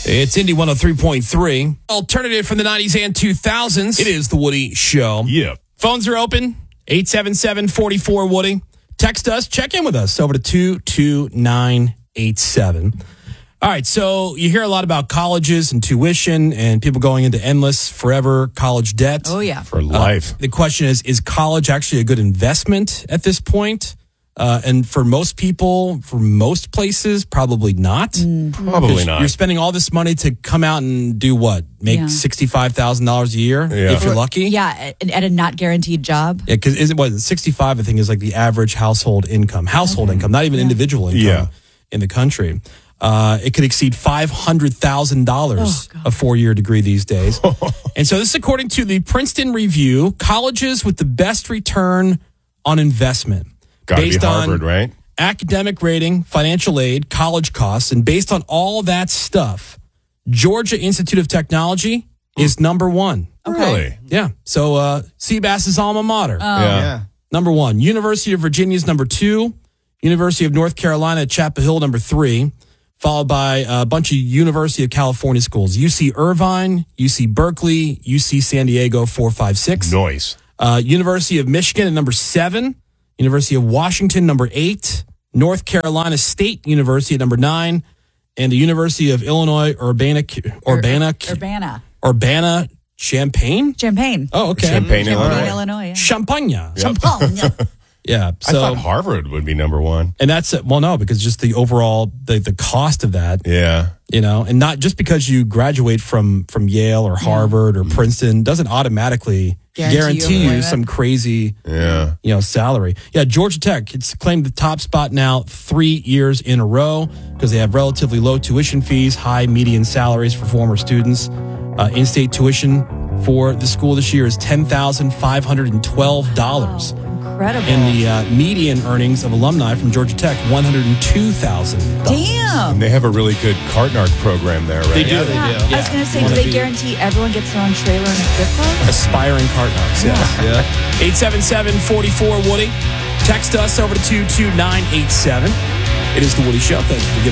It's Indy 103.3. Alternative from the 90s and 2000s. It is the Woody Show. Yeah. Phones are open. 877-44-WOODY. Text us. Check in with us over to 22987. All right, so you hear a lot about colleges and tuition and people going into endless, forever college debt. Oh, yeah. For life. The question is college actually a good investment at this point? And for most people, for most places, probably not. Probably not. You're spending all this money to come out and do what? Make $65,000 a year if you're lucky? Yeah, at a not guaranteed job. Yeah, because it was 65, I think, is like the average household income. Income, not even individual income in the country. It could exceed $500,000 a 4-year degree these days. And so this is according to the Princeton Review, colleges with the best return on investment. Gotta be based Harvard, on right? academic rating, financial aid, college costs, and based on all that stuff, Georgia Institute of Technology is number one. Really? Yeah. So Seabass's alma mater. Yeah. Number one. University of Virginia is number two. University of North Carolina at Chapel Hill, number three. Followed by a bunch of University of California schools. UC Irvine, UC Berkeley, UC San Diego, 4, 5, 6. Nice. University of Michigan at number 7. University of Washington, number 8. North Carolina State University at number 9. And the University of Illinois, Urbana, Champaign? Champaign. Oh, okay. Champaign, Illinois. Illinois. Yeah. Champagne. Champagne. Yeah. I thought Harvard would be number one. And that's, well, no, because just the overall, the cost of that. Yeah. You know, and not just because you graduate from Yale or Harvard or Princeton doesn't automatically guarantee you some crazy, salary. Yeah, Georgia Tech, it's claimed the top spot now 3 years in a row because they have relatively low tuition fees, high median salaries for former students. In-state tuition for the school this year is $10,512. Incredible. And the median earnings of alumni from Georgia Tech, $102,000. Damn. And they have a really good Cartnard program there, right? They do. I was going to say, do they guarantee everyone gets their own trailer and a gift card? Aspiring Cardinals, yes. Yeah. 877-44-WOODY. Text us over to 22987. It is The Woody Show. Thank you for giving